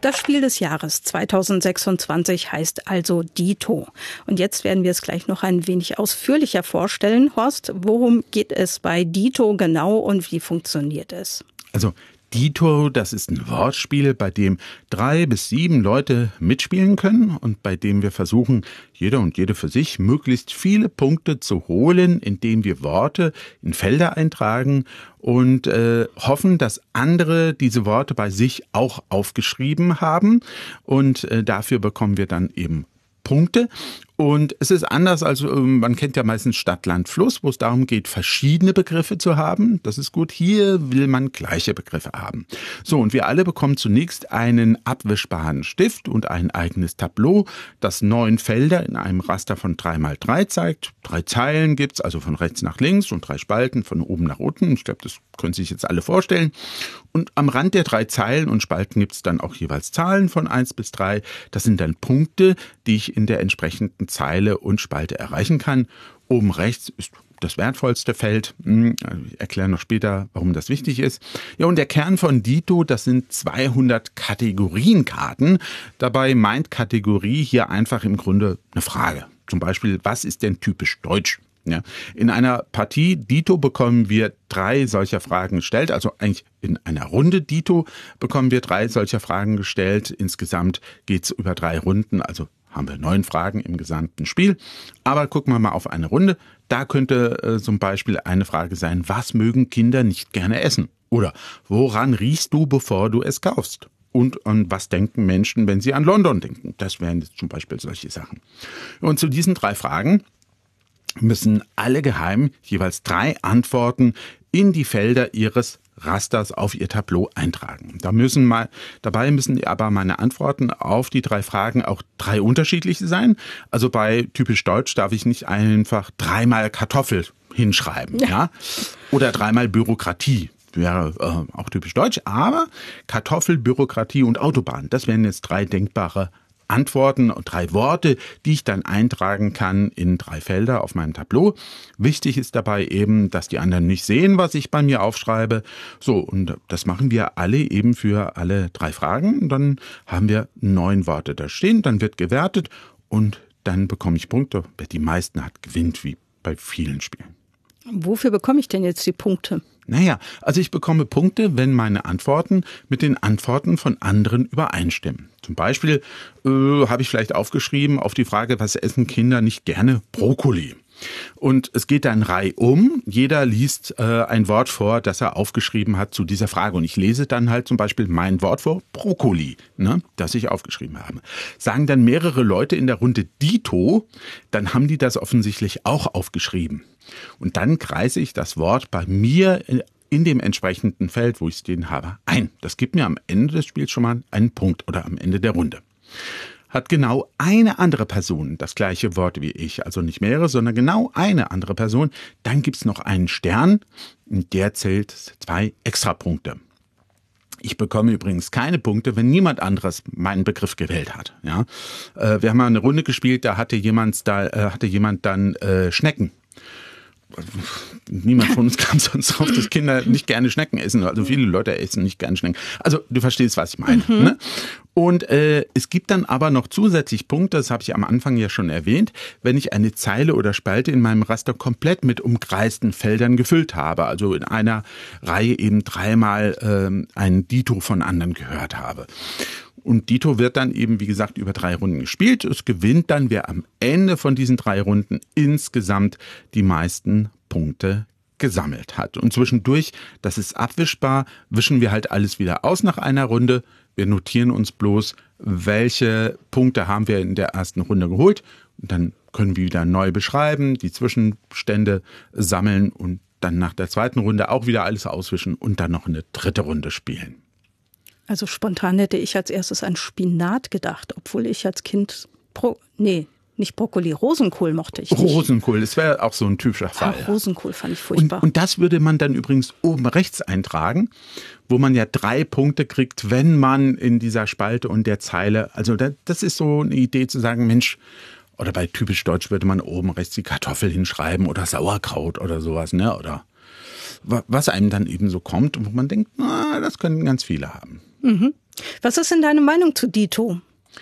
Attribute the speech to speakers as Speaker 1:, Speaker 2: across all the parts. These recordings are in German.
Speaker 1: Das Spiel des Jahres 2026 heißt also Dito. Und jetzt werden wir es gleich noch ein wenig ausführlicher vorstellen. Horst, worum geht es bei Dito genau und wie funktioniert es?
Speaker 2: Also Dito, das ist ein Wortspiel, bei dem 3 bis 7 Leute mitspielen können und bei dem wir versuchen, jeder und jede für sich möglichst viele Punkte zu holen, indem wir Worte in Felder eintragen und hoffen, dass andere diese Worte bei sich auch aufgeschrieben haben und dafür bekommen wir dann eben Punkte. Und es ist anders, als man kennt ja meistens Stadt, Land, Fluss, wo es darum geht, verschiedene Begriffe zu haben. Das ist gut. Hier will man gleiche Begriffe haben. So, und wir alle bekommen zunächst einen abwischbaren Stift und ein eigenes Tableau, das 9 Felder in einem Raster von 3x3 zeigt. 3 Zeilen gibt's, also von rechts nach links und 3 Spalten von oben nach unten. Ich glaube, das können sich jetzt alle vorstellen. Und am Rand der 3 Zeilen und Spalten gibt's dann auch jeweils Zahlen von 1 bis 3. Das sind dann Punkte, die ich in der entsprechenden Zeile und Spalte erreichen kann. Oben rechts ist das wertvollste Feld. Ich erkläre noch später, warum das wichtig ist. Ja, und der Kern von Dito, das sind 200 Kategorienkarten. Dabei meint Kategorie hier einfach im Grunde eine Frage. Zum Beispiel, was ist denn typisch deutsch? Ja, in einer Partie Dito bekommen wir 3 solcher Fragen gestellt, also eigentlich in einer Runde Dito bekommen wir 3 solcher Fragen gestellt. Insgesamt geht's über 3 Runden, also haben wir 9 Fragen im gesamten Spiel. Aber gucken wir mal auf eine Runde. Da könnte zum Beispiel eine Frage sein, was mögen Kinder nicht gerne essen? Oder woran riechst du, bevor du es kaufst? Und an was denken Menschen, wenn sie an London denken? Das wären jetzt zum Beispiel solche Sachen. Und zu diesen 3 Fragen müssen alle geheim jeweils 3 Antworten in die Felder ihres Rasters auf ihr Tableau eintragen. Dabei müssen aber meine Antworten auf die 3 Fragen auch 3 unterschiedliche sein. Also bei typisch Deutsch darf ich nicht einfach 3-mal Kartoffel hinschreiben, ja? Oder 3-mal Bürokratie. Wäre auch typisch deutsch, aber Kartoffel, Bürokratie und Autobahn, das wären jetzt 3 denkbare Antworten und 3 Worte, die ich dann eintragen kann in 3 Felder auf meinem Tableau. Wichtig ist dabei eben, dass die anderen nicht sehen, was ich bei mir aufschreibe. So, und das machen wir alle eben für alle 3 Fragen. Und dann haben wir 9 Worte da stehen, dann wird gewertet und dann bekomme ich Punkte. Wer die meisten hat, gewinnt, wie bei vielen Spielen.
Speaker 1: Wofür bekomme ich denn jetzt die Punkte?
Speaker 2: Naja, also ich bekomme Punkte, wenn meine Antworten mit den Antworten von anderen übereinstimmen. Zum Beispiel habe ich vielleicht aufgeschrieben auf die Frage, was essen Kinder nicht gerne? Brokkoli. Und es geht dann reihum. Jeder liest ein Wort vor, das er aufgeschrieben hat zu dieser Frage. Und ich lese dann halt zum Beispiel mein Wort vor, Brokkoli, ne, das ich aufgeschrieben habe. Sagen dann mehrere Leute in der Runde Dito, dann haben die das offensichtlich auch aufgeschrieben. Und dann kreise ich das Wort bei mir in dem entsprechenden Feld, wo ich es stehen habe, ein. Das gibt mir am Ende des Spiels schon mal einen Punkt oder am Ende der Runde. Hat genau eine andere Person das gleiche Wort wie ich, also nicht mehrere, sondern genau eine andere Person, dann gibt's noch einen Stern, und der zählt 2 Extrapunkte. Ich bekomme übrigens keine Punkte, wenn niemand anderes meinen Begriff gewählt hat. Ja, wir haben mal eine Runde gespielt, da hatte jemand dann Schnecken. Niemand von uns kam sonst drauf, dass Kinder nicht gerne Schnecken essen. Also viele Leute essen nicht gerne Schnecken. Also du verstehst, was ich meine. Ne? Und es gibt dann aber noch zusätzlich Punkte, das habe ich am Anfang ja schon erwähnt, wenn ich eine Zeile oder Spalte in meinem Raster komplett mit umkreisten Feldern gefüllt habe. Also in einer Reihe eben 3-mal ein Dito von anderen gehört habe. Und Dito wird dann eben, wie gesagt, über 3 Runden gespielt. Es gewinnt dann, wer am Ende von diesen 3 Runden insgesamt die meisten Punkte gesammelt hat. Und zwischendurch, das ist abwischbar, wischen wir halt alles wieder aus nach einer Runde. Wir notieren uns bloß, welche Punkte haben wir in der ersten Runde geholt. Und dann können wir wieder neu beschreiben, die Zwischenstände sammeln und dann nach der zweiten Runde auch wieder alles auswischen und dann noch eine 3. Runde spielen.
Speaker 1: Also spontan hätte ich als erstes an Spinat gedacht, obwohl ich als Kind nicht Brokkoli, Rosenkohl mochte ich nicht.
Speaker 2: Rosenkohl, das wäre auch so ein typischer Fall.
Speaker 1: Ach, Rosenkohl fand ich furchtbar.
Speaker 2: Und das würde man dann übrigens oben rechts eintragen, wo man ja 3 Punkte kriegt, wenn man in dieser Spalte und der Zeile, also das ist so eine Idee zu sagen, Mensch, oder bei typisch Deutsch würde man oben rechts die Kartoffel hinschreiben oder Sauerkraut oder sowas, ne, oder was einem dann eben so kommt und wo man denkt, das können ganz viele haben.
Speaker 1: Was ist denn deine Meinung zu Dito?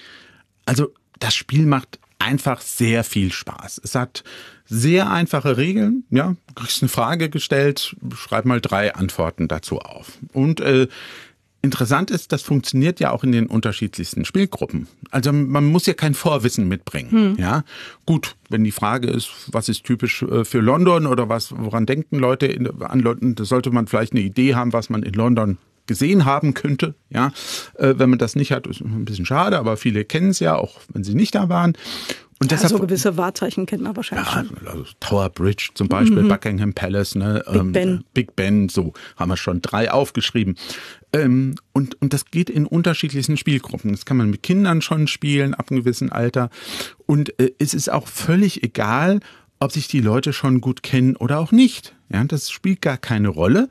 Speaker 2: Also das Spiel macht einfach sehr viel Spaß. Es hat sehr einfache Regeln. Ja, du kriegst eine Frage gestellt, schreib mal 3 Antworten dazu auf. Und interessant ist, das funktioniert ja auch in den unterschiedlichsten Spielgruppen. Also man muss ja kein Vorwissen mitbringen. Ja, gut, wenn die Frage ist, was ist typisch für London oder woran denken Leute an London, da sollte man vielleicht eine Idee haben, was man in London gesehen haben könnte. Ja, wenn man das nicht hat, ist ein bisschen schade, aber viele kennen es ja, auch wenn sie nicht da waren. Und deshalb,
Speaker 1: so gewisse Wahrzeichen kennt man wahrscheinlich schon.
Speaker 2: Also Tower Bridge zum Beispiel, Buckingham Palace, ne,
Speaker 1: Big Ben,
Speaker 2: so haben wir schon 3 aufgeschrieben. Und das geht in unterschiedlichsten Spielgruppen. Das kann man mit Kindern schon spielen, ab einem gewissen Alter. Und es ist auch völlig egal, ob sich die Leute schon gut kennen oder auch nicht. Ja, das spielt gar keine Rolle.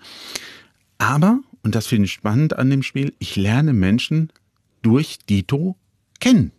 Speaker 2: Aber, und das finde ich spannend an dem Spiel, ich lerne Menschen durch Dito kennen.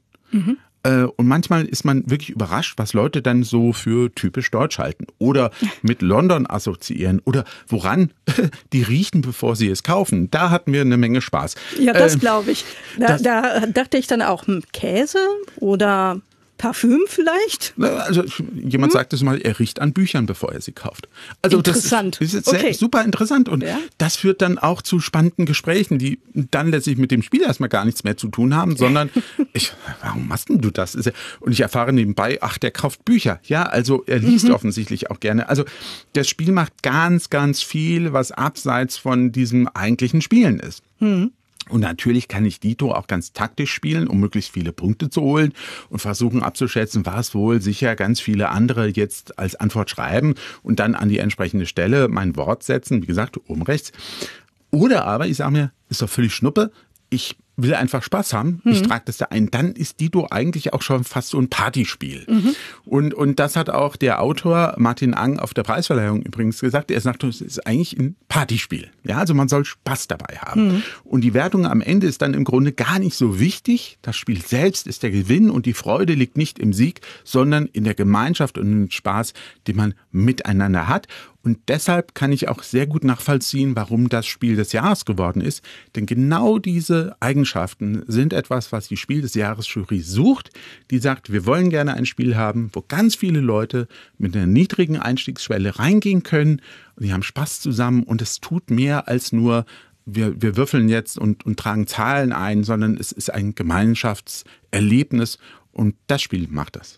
Speaker 2: Und manchmal ist man wirklich überrascht, was Leute dann so für typisch deutsch halten oder mit London assoziieren oder woran die riechen, bevor sie es kaufen. Da hatten wir eine Menge Spaß.
Speaker 1: Ja, das glaube ich. Da dachte ich dann auch, Käse oder Parfüm vielleicht?
Speaker 2: Also jemand sagte es mal, er riecht an Büchern, bevor er sie kauft. Also
Speaker 1: interessant.
Speaker 2: Das ist jetzt super interessant und das führt dann auch zu spannenden Gesprächen, die dann letztlich mit dem Spiel erstmal gar nichts mehr zu tun haben, sondern warum machst denn du das? Und ich erfahre nebenbei, der kauft Bücher. Ja, also er liest offensichtlich auch gerne. Also das Spiel macht ganz, ganz viel, was abseits von diesem eigentlichen Spielen ist. Und natürlich kann ich Dito auch ganz taktisch spielen, um möglichst viele Punkte zu holen und versuchen abzuschätzen, was wohl sicher ganz viele andere jetzt als Antwort schreiben und dann an die entsprechende Stelle mein Wort setzen, wie gesagt, oben rechts. Oder aber ich sage mir, ist doch völlig Schnuppe, ich will einfach Spaß haben, ich trage das da ein, dann ist Dito eigentlich auch schon fast so ein Partyspiel. Und das hat auch der Autor Martin Ang auf der Preisverleihung übrigens gesagt. Er sagte, es ist eigentlich ein Partyspiel. Ja, also man soll Spaß dabei haben. Und die Wertung am Ende ist dann im Grunde gar nicht so wichtig. Das Spiel selbst ist der Gewinn und die Freude liegt nicht im Sieg, sondern in der Gemeinschaft und im Spaß, den man miteinander hat. Und deshalb kann ich auch sehr gut nachvollziehen, warum das Spiel des Jahres geworden ist. Denn genau diese Eigenschaften sind etwas, was die Spiel des Jahres Jury sucht. Die sagt, wir wollen gerne ein Spiel haben, wo ganz viele Leute mit einer niedrigen Einstiegsschwelle reingehen können. Und die haben Spaß zusammen und es tut mehr als nur, wir würfeln jetzt und tragen Zahlen ein, sondern es ist ein Gemeinschaftserlebnis und das Spiel macht das.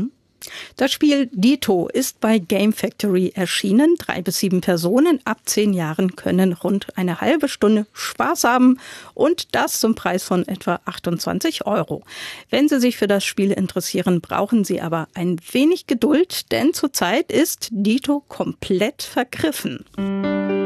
Speaker 1: Das Spiel Dito ist bei Game Factory erschienen. 3 bis 7 Personen ab 10 Jahren können rund eine halbe Stunde Spaß haben und das zum Preis von etwa 28 €. Wenn Sie sich für das Spiel interessieren, brauchen Sie aber ein wenig Geduld, denn zurzeit ist Dito komplett vergriffen.